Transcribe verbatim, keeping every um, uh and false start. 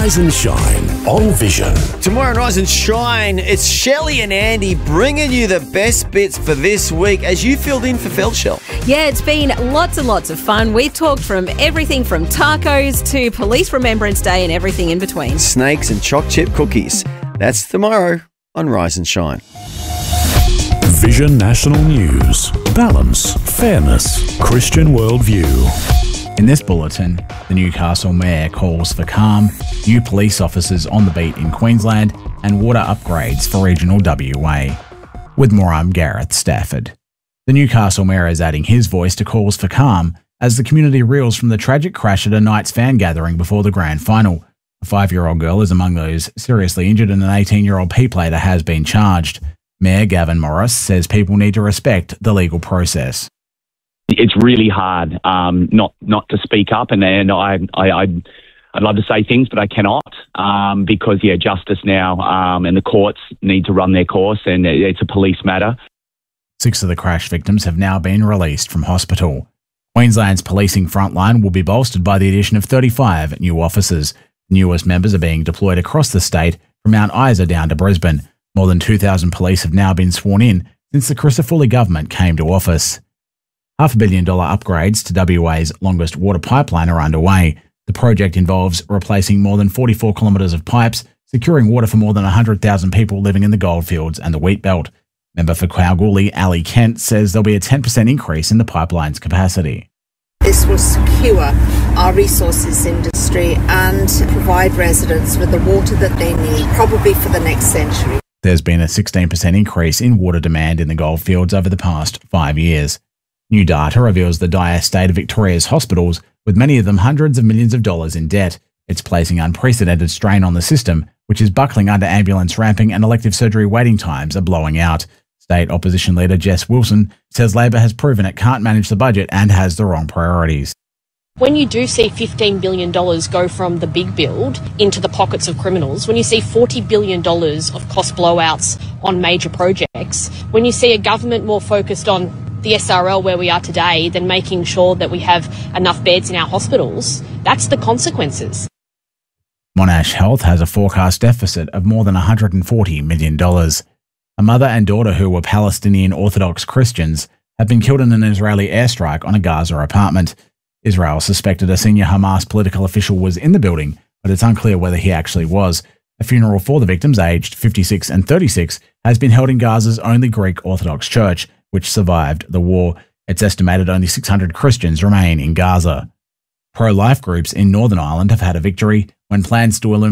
Rise and Shine on Vision. Tomorrow on Rise and Shine, it's Shelley and Andy bringing you the best bits for this week as you filled in for Feldshell. Yeah, it's been lots and lots of fun. We've talked from everything from tacos to Police Remembrance Day and everything in between. Snakes and choc chip cookies. That's tomorrow on Rise and Shine. Vision National News. Balance, fairness, Christian worldview. In this bulletin, the Newcastle Mayor calls for calm, new police officers on the beat in Queensland, and water upgrades for regional W A. With more, I'm Gareth Stafford. The Newcastle Mayor is adding his voice to calls for calm as the community reels from the tragic crash at a Knights fan gathering before the grand final. A five-year-old girl is among those seriously injured and an eighteen-year-old P-plater has been charged. Mayor Gavin Morris says people need to respect the legal process. It's really hard um, not not to speak up, and, and I, I, I'd, I'd love to say things, but I cannot um, because, yeah, justice now um, and the courts need to run their course, and it's a police matter. Six of the crash victims have now been released from hospital. Queensland's policing frontline will be bolstered by the addition of thirty-five new officers. Newest members are being deployed across the state from Mount Isa down to Brisbane. More than two thousand police have now been sworn in since the Crisafulli government came to office. Half a billion dollar upgrades to W A's longest water pipeline are underway. The project involves replacing more than forty-four kilometres of pipes, securing water for more than one hundred thousand people living in the goldfields and the wheat belt. Member for Kalgoorlie, Ali Kent, says there'll be a ten percent increase in the pipeline's capacity. This will secure our resources industry and provide residents with the water that they need, probably for the next century. There's been a sixteen percent increase in water demand in the goldfields over the past five years. New data reveals the dire state of Victoria's hospitals, with many of them hundreds of millions of dollars in debt. It's placing unprecedented strain on the system, which is buckling under ambulance ramping and elective surgery waiting times are blowing out. State opposition leader Jess Wilson says Labor has proven it can't manage the budget and has the wrong priorities. When you do see fifteen billion dollars go from the big build into the pockets of criminals, when you see forty billion dollars of cost blowouts on major projects, when you see a government more focused on the S R L where we are today than making sure that we have enough beds in our hospitals, that's the consequences. Monash Health has a forecast deficit of more than one hundred forty million dollars. A mother and daughter who were Palestinian Orthodox Christians have been killed in an Israeli airstrike on a Gaza apartment. Israel suspected a senior Hamas political official was in the building, but it's unclear whether he actually was. A funeral for the victims, aged fifty-six and thirty-six, has been held in Gaza's only Greek Orthodox church, which survived the war. It's estimated only six hundred Christians remain in Gaza. Pro-life groups in Northern Ireland have had a victory when plans to eliminate